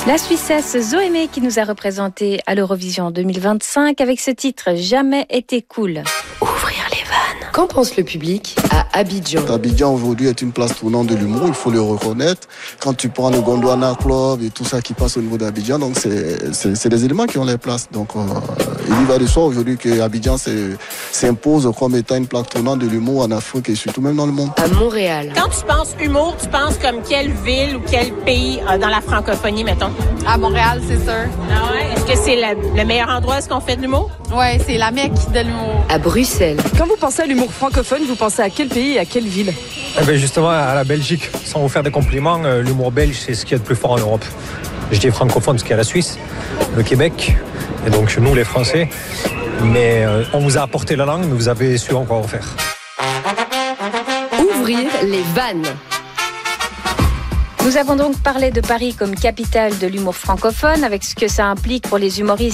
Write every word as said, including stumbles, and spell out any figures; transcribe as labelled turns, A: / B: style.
A: La Suissesse Zoémé qui nous a représenté à l'Eurovision deux mille vingt-cinq avec ce titre « Jamais été cool ». Ouvrir les vannes.
B: Qu'en pense le public à Abidjan?
C: Abidjan aujourd'hui est une place tournante de l'humour, il faut le reconnaître. Quand tu prends le Gondwana Club et tout ça qui passe au niveau d'Abidjan, donc c'est, c'est, c'est des éléments qui ont les places. Donc euh, il y va de soi aujourd'hui que Abidjan s'impose comme étant une place tournante de l'humour en Afrique et surtout même dans le monde.
B: À Montréal.
D: Quand tu penses humour, tu penses comme quelle ville ou quel pays euh, dans la francophonie, mettons?
E: À Montréal, c'est sûr.
D: Ah ouais? Est-ce que c'est le, le meilleur endroit où est-ce qu'on fait de l'humour?
E: Ouais, c'est la Mecque de l'humour.
B: À Bruxelles.
F: Quand vous pensez à l'humour francophone, vous pensez à quel pays et à quelle ville?
G: Eh bien justement à la Belgique. Sans vous faire des compliments, euh, l'humour belge c'est ce qu'il y a de plus fort en Europe. Je dis francophone parce qu'il y a la Suisse, le Québec et donc nous les Français. Mais euh, on vous a apporté la langue, mais vous avez su encore en faire.
B: Ouvrir les vannes.
A: Nous avons donc parlé de Paris comme capitale de l'humour francophone avec ce que ça implique pour les humoristes